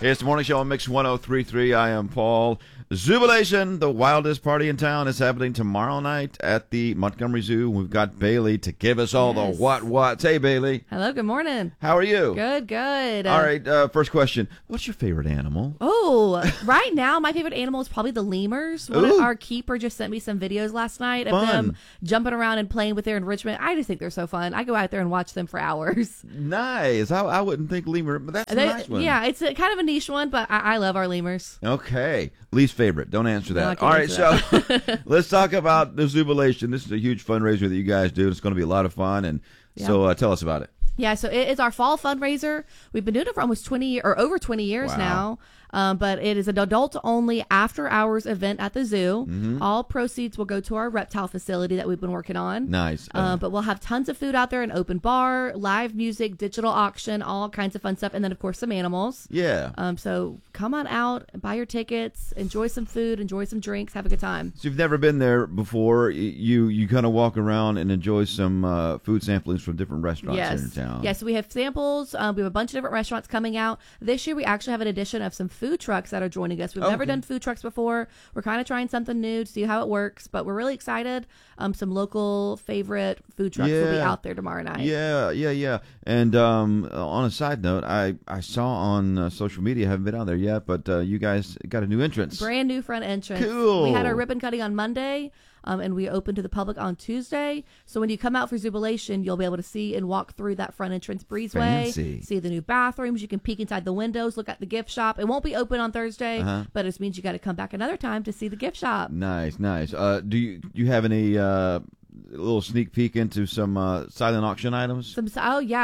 It's the morning show on Mix 103.3. I am Paul. Zubilation, the wildest party in town, is happening tomorrow night at the Montgomery Zoo. We've got Bailey to give us all the what's. Hey, Bailey. Hello, good morning. How are you? Good. All right, first question. What's your favorite animal? Oh, right now, my favorite animal is probably the lemurs. Our keeper just sent me some videos last night of them jumping around and playing with their enrichment. I just think they're so fun. I go out there and watch them for hours. Nice. I wouldn't think lemur, but that's a nice one. Yeah, it's kind of a niche one, but I love our lemurs. Okay. Least favorite. Don't answer that. No, all right, so let's talk about the Zubilation. This is a huge fundraiser that you guys do. It's going to be a lot of fun, and so tell us about it. Yeah, so it is our fall fundraiser. We've been doing it for almost 20 or over 20 years now. But it is an adult-only after-hours event at the zoo. Mm-hmm. All proceeds will go to our reptile facility that we've been working on. Nice. But we'll have tons of food out there, an open bar, live music, digital auction, all kinds of fun stuff, and then, of course, some animals. Yeah. So come on out, buy your tickets, enjoy some food, enjoy some drinks, have a good time. So you've never been there before. You kind of walk around and enjoy some food samplings from different restaurants here in town. Yes, so we have samples. We have a bunch of different restaurants coming out. This year, we actually have an addition of some food trucks that are joining us. We've never done food trucks before. We're kind of trying something new to see how it works, but we're really excited. Some local favorite food trucks will be out there tomorrow night. Yeah. And on a side note, I saw on social media, haven't been out there yet, but you guys got a new entrance. Brand new front entrance. Cool. We had our ribbon cutting on Monday. And we open to the public on Tuesday. So when you come out for Zubilation, you'll be able to see and walk through that front entrance breezeway. Fancy. See the new bathrooms. You can peek inside the windows, look at the gift shop. It won't be open on Thursday, but it means you got to come back another time to see the gift shop. Nice. Do you have any little sneak peek into some silent auction items? So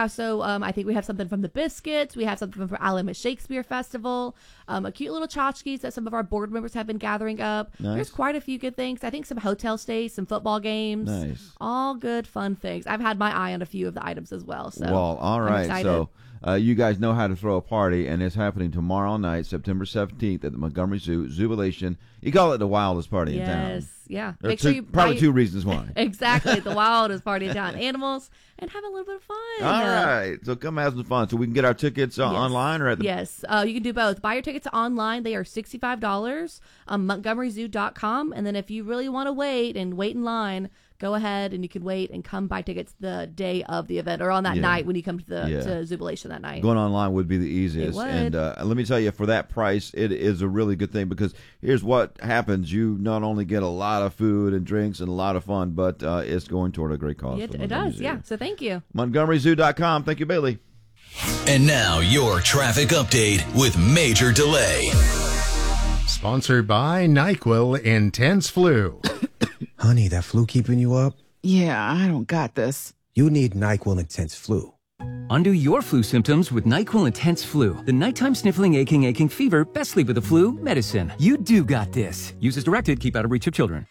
I think we have something from the Biscuits. We have something from Alamo Shakespeare Festival. A cute little tchotchkes that some of our board members have been gathering up. Nice. There's quite a few good things. I think some hotel stays, some football games. Nice. All good, fun things. I've had my eye on a few of the items as well. So all right. So you guys know how to throw a party, and it's happening tomorrow night, September 17th at the Montgomery Zoo, Zubilation. You call it the wildest party in town. Yes, yeah. Make sure you probably two reasons why. Exactly, the wildest party in town. Animals, and have a little bit of fun. All right, so come have some fun. So we can get our tickets online or at the... Yes, you can do both. Buy your tickets online. They are $65 on MontgomeryZoo.com. And then if you really want to wait in line, go ahead and you can wait and come buy tickets the day of the event or on that night when you come to the to Zubilation that night. Going online would be the easiest. It would. And let me tell you, for that price, it is a really good thing because here's what happens. You not only get a lot of food and drinks and a lot of fun, but it's going toward a great cause. It does, yeah. So thank you. MontgomeryZoo.com. Thank you, Bailey. And now your traffic update with Major Delay. Sponsored by NyQuil Intense Flu. Honey, that flu keeping you up? Yeah, I don't got this. You need NyQuil Intense Flu. Undo your flu symptoms with NyQuil Intense Flu. The nighttime sniffling, aching fever, best sleep with the flu medicine. You do got this. Use as directed. Keep out of reach of children.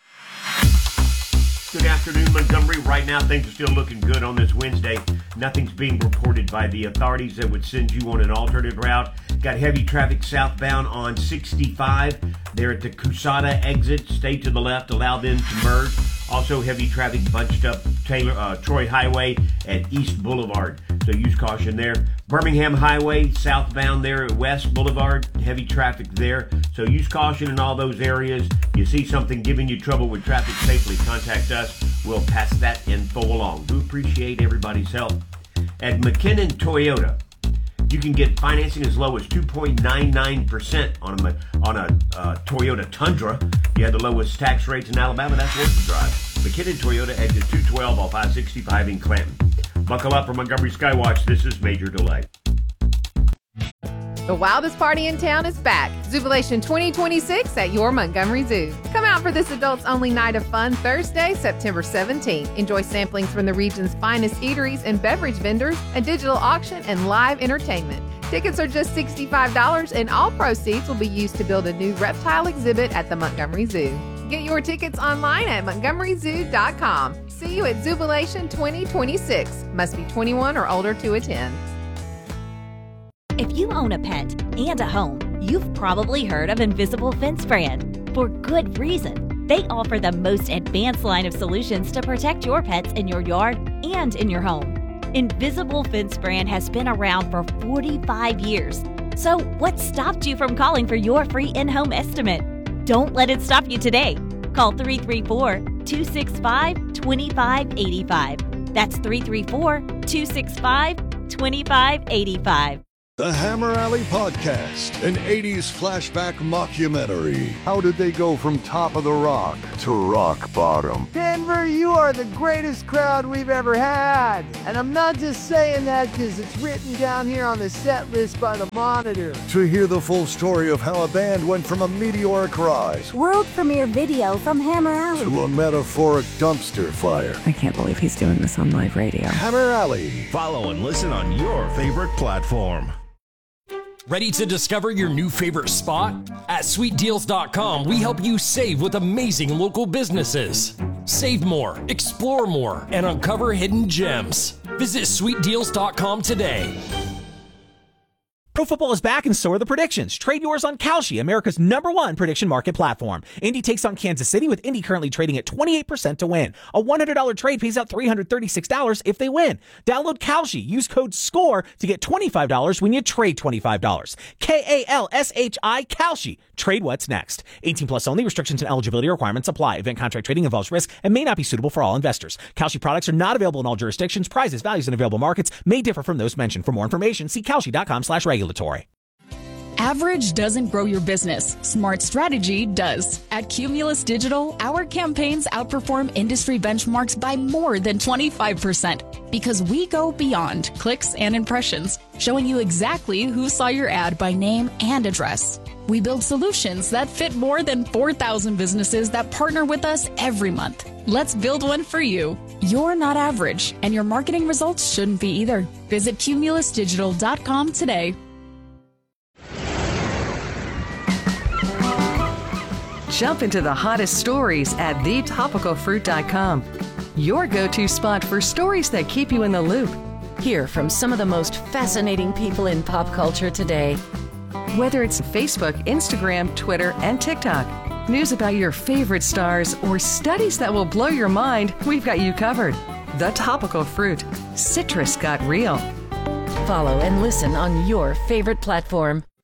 Good afternoon, Montgomery. Right now, things are still looking good on this Wednesday. Nothing's being reported by the authorities that would send you on an alternate route. Got heavy traffic southbound on 65. They're at the Cusada exit. Stay to the left. Allow them to merge. Also, heavy traffic bunched up Troy Highway at East Boulevard. So use caution there. Birmingham Highway, southbound there at West Boulevard. Heavy traffic there. So use caution in all those areas. You see something giving you trouble with traffic safely, contact us. We'll pass that info along. Do appreciate everybody's help. At McKinnon Toyota, you can get financing as low as 2.99% on a Toyota Tundra. You have the lowest tax rates in Alabama. That's worth the drive. McKinnon Toyota, exit 212 off I-65 in Clanton. Buckle up for Montgomery Skywatch. This is Major Delay. The wildest party in town is back. Zubilation 2026 at your Montgomery Zoo. Come out for this adults-only night of fun Thursday, September 17th. Enjoy samplings from the region's finest eateries and beverage vendors, a digital auction, and live entertainment. Tickets are just $65, and all proceeds will be used to build a new reptile exhibit at the Montgomery Zoo. Get your tickets online at MontgomeryZoo.com. See you at Zubilation 2026. Must be 21 or older to attend. If you own a pet and a home, you've probably heard of Invisible Fence Brand. For good reason. They offer the most advanced line of solutions to protect your pets in your yard and in your home. Invisible Fence Brand has been around for 45 years. So what stopped you from calling for your free in-home estimate? Don't let it stop you today. Call 334-265-2585. That's 334-265-2585. The Hammer Alley Podcast, an 80s flashback mockumentary. How did they go from top of the rock to rock bottom? Denver, you are the greatest crowd we've ever had. And I'm not just saying that because it's written down here on the set list by the Monitor. To hear the full story of how a band went from a meteoric rise, world premiere video from Hammer Alley, to a metaphoric dumpster fire. I can't believe he's doing this on live radio. Hammer Alley. Follow and listen on your favorite platform. Ready to discover your new favorite spot? At sweetdeals.com, we help you save with amazing local businesses. Save more, explore more, and uncover hidden gems. Visit sweetdeals.com today. Pro football is back and so are the predictions. Trade yours on Kalshi, America's #1 prediction market platform. Indy takes on Kansas City, with Indy currently trading at 28% to win. A $100 trade pays out $336 if they win. Download Kalshi. Use code SCORE to get $25 when you trade $25. Kalshi, Kalshi. Trade what's next. 18 plus only. Restrictions and eligibility requirements apply. Event contract trading involves risk and may not be suitable for all investors. Kalshi products are not available in all jurisdictions. Prices, values, and available markets may differ from those mentioned. For more information, see kalshi.com/regulatory. Average doesn't grow your business. Smart strategy does. At Cumulus Digital, our campaigns outperform industry benchmarks by more than 25% because we go beyond clicks and impressions, showing you exactly who saw your ad by name and address. We build solutions that fit more than 4,000 businesses that partner with us every month. Let's build one for you. You're not average, and your marketing results shouldn't be either. Visit cumulusdigital.com today. Jump into the hottest stories at thetopicalfruit.com. Your go-to spot for stories that keep you in the loop. Hear from some of the most fascinating people in pop culture today. Whether it's Facebook, Instagram, Twitter, and TikTok, news about your favorite stars, or studies that will blow your mind, we've got you covered. The Topical Fruit. Citrus got real. Follow and listen on your favorite platform.